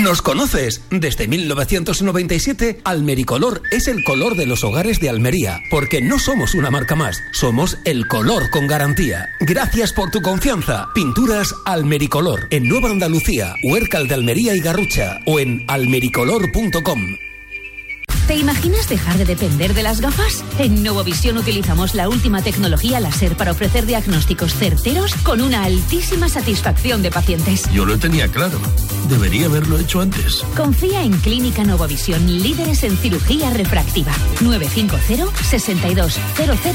¿Nos conoces? Desde 1997, Almericolor es el color de los hogares de Almería, porque no somos una marca más, somos el color con garantía. Gracias por tu confianza. Pinturas Almericolor, en Nueva Andalucía, Huércal de Almería y Garrucha, o en almericolor.com. ¿Te imaginas dejar de depender de las gafas? En Novovisión utilizamos la última tecnología láser para ofrecer diagnósticos certeros con una altísima satisfacción de pacientes. Yo lo tenía claro. Debería haberlo hecho antes. Confía en Clínica Novovisión, líderes en cirugía refractiva. 950-620000.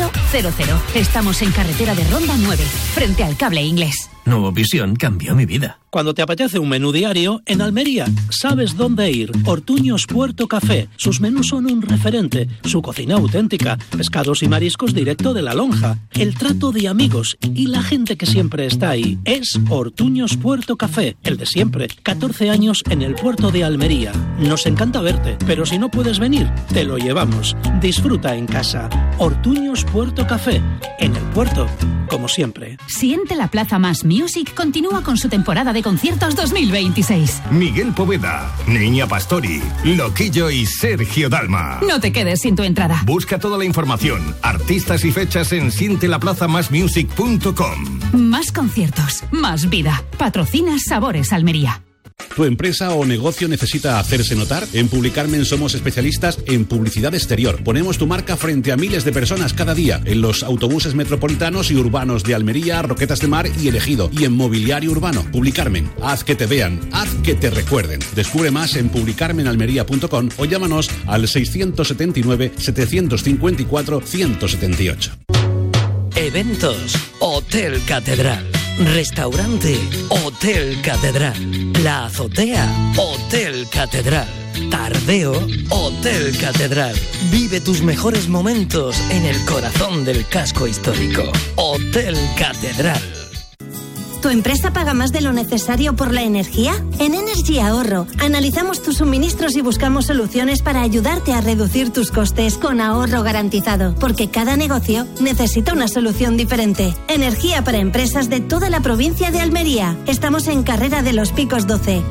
Estamos en carretera de Ronda 9, frente al Cable Inglés. Novovisión cambió mi vida. Cuando te apetece un menú diario, en Almería sabes dónde ir. Ortuños Puerto Café. Sus menús son un referente. Su cocina auténtica. Pescados y mariscos directo de la lonja. El trato de amigos y la gente que siempre está ahí. Es Ortuños Puerto Café. El de siempre. 14 años en el puerto de Almería. Nos encanta verte, pero si no puedes venir, te lo llevamos. Disfruta en casa. Ortuños Puerto Café. En el puerto, como siempre. Siente la Plaza Más Music continúa con su temporada de conciertos 2026. Miguel Poveda, Niña Pastori, Loquillo y Sergio Dalma. No te quedes sin tu entrada. Busca toda la información, artistas y fechas en sientelaplazamasmusic.com. Más conciertos, más vida. Patrocina Sabores Almería. ¿Tu empresa o negocio necesita hacerse notar? En Publicarmen somos especialistas en publicidad exterior. Ponemos tu marca frente a miles de personas cada día en los autobuses metropolitanos y urbanos de Almería, Roquetas de Mar y El Ejido, y en mobiliario urbano. Publicarmen, haz que te vean, haz que te recuerden. Descubre más en publicarmenalmería.com o llámanos al 679 754 178. Eventos Hotel Catedral. Restaurante Hotel Catedral. La Azotea Hotel Catedral. Tardeo Hotel Catedral. Vive tus mejores momentos en el corazón del casco histórico. Hotel Catedral. ¿Tu empresa paga más de lo necesario por la energía? En Energy Ahorro analizamos tus suministros y buscamos soluciones para ayudarte a reducir tus costes con ahorro garantizado, porque cada negocio necesita una solución diferente. Energía para empresas de toda la provincia de Almería. Estamos en Carrera de los Picos 12.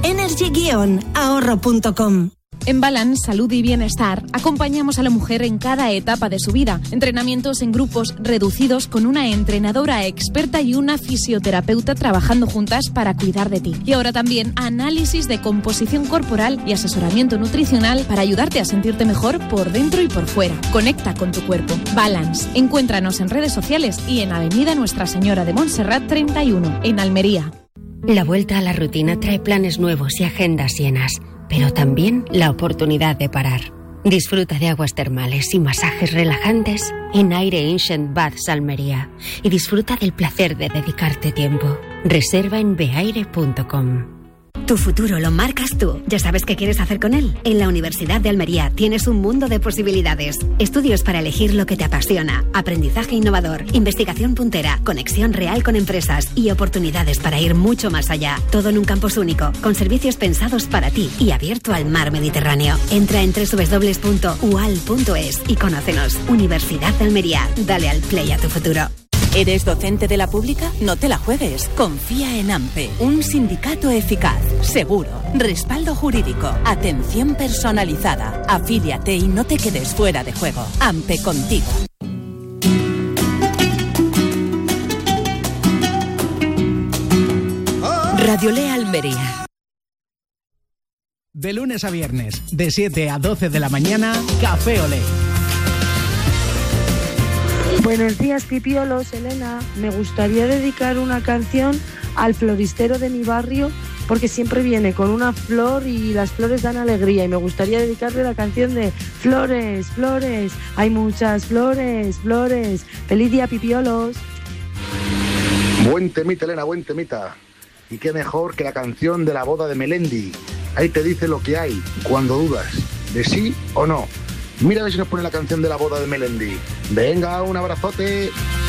Energy-ahorro.com. En Balance Salud y Bienestar acompañamos a la mujer en cada etapa de su vida. Entrenamientos en grupos reducidos con una entrenadora experta y una fisioterapeuta trabajando juntas para cuidar de ti. Y ahora también análisis de composición corporal y asesoramiento nutricional para ayudarte a sentirte mejor por dentro y por fuera. Conecta con tu cuerpo. Balance. Encuéntranos en redes sociales y en Avenida Nuestra Señora de Montserrat 31, en Almería. La vuelta a la rutina trae planes nuevos y agendas llenas, pero también la oportunidad de parar. Disfruta de aguas termales y masajes relajantes en Aire Ancient Baths Almería y disfruta del placer de dedicarte tiempo. Reserva en beaire.com. Tu futuro lo marcas tú. ¿Ya sabes qué quieres hacer con él? En la Universidad de Almería tienes un mundo de posibilidades. Estudios para elegir lo que te apasiona, aprendizaje innovador, investigación puntera, conexión real con empresas y oportunidades para ir mucho más allá. Todo en un campus único, con servicios pensados para ti y abierto al mar Mediterráneo. Entra en www.ual.es y conócenos. Universidad de Almería. Dale al play a tu futuro. ¿Eres docente de la pública? No te la juegues. Confía en AMPE, un sindicato eficaz, seguro, respaldo jurídico, atención personalizada. Afíliate y no te quedes fuera de juego. AMPE contigo. Radiolea Almería. De lunes a viernes, de 7 a 12 de la mañana, Café Olé. Buenos días, pipiolos, Elena. Me gustaría dedicar una canción al floristero de mi barrio porque siempre viene con una flor y las flores dan alegría y me gustaría dedicarle la canción de Flores, flores, hay muchas flores, flores. Feliz día, pipiolos. Buen temita, Elena, buen temita. Y qué mejor que la canción de la boda de Melendi. Ahí te dice lo que hay cuando dudas de sí o no. Mira a ver si nos pone la canción de la boda de Melendi. Venga, un abrazote.